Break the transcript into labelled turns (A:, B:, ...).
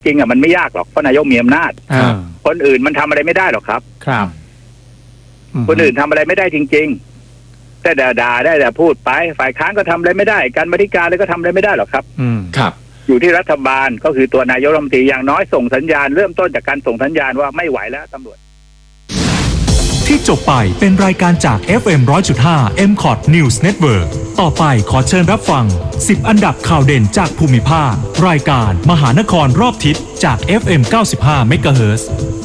A: จริงอ่ะมันไม่ยากหรอกเพราะนายกมีอำนาจคนอื่นมันทำอะไรไม่ได้หรอกครับ
B: ครับ
A: คนอื่นทำอะไรไม่ได้จริงๆแต่ด่าได้แต่พูดไปฝ่ายค้านก็ทำอะไรไม่ได้การบริการเลยก็ทำอะไรไม่ได้หรอกครับ
C: ครับ
A: อยู่ที่รัฐบาลก็คือตัวนายกรัฐมนตรีอย่างน้อยส่งสัญญาณเริ่มต้นจากการส่งสัญญาณว่าไม่ไหวแล้วตำรวจ
D: ที่จบไปเป็นรายการจาก FM 100.5 MCOT News Network ต่อไปขอเชิญรับฟัง10อันดับข่าวเด่นจากภูมิภาครายการมหานครรอบทิศจาก FM 95 MHz